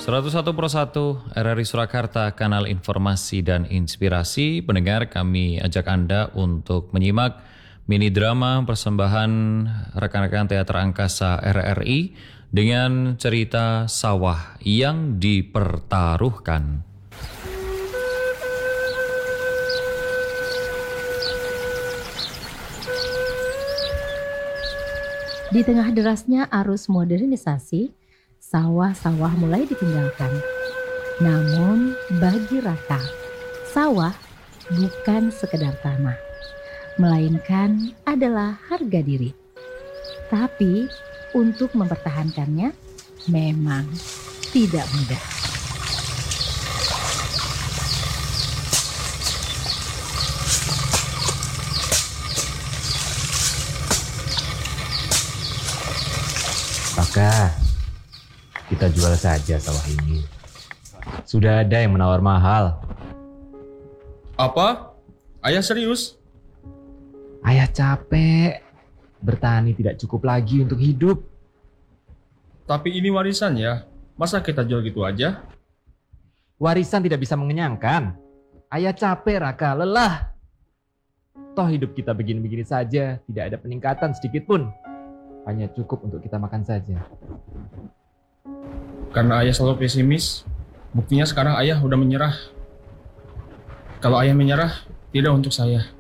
101 RRI Surakarta, kanal informasi dan inspirasi. Pendengar, kami ajak Anda untuk menyimak mini drama persembahan rekan-rekan teater angkasa RRI dengan cerita Sawah yang Dipertaruhkan. Di tengah derasnya arus modernisasi, sawah-sawah mulai ditinggalkan. Namun bagi Raka, sawah bukan sekedar tanah, melainkan adalah harga diri. Tapi untuk mempertahankannya memang tidak mudah. Maka kita jual saja sawah ini. Sudah ada yang menawar mahal. Apa? Ayah serius? Ayah capek. Bertani tidak cukup lagi untuk hidup. Tapi ini warisan ya. Masa kita jual gitu aja? Warisan tidak bisa mengenyangkan. Ayah capek, Raka, lelah. Toh hidup kita begini-begini saja, tidak ada peningkatan sedikit pun. Hanya cukup untuk kita makan saja. Karena ayah selalu pesimis, buktinya sekarang ayah udah menyerah. Kalau ayah menyerah, tidak untuk saya.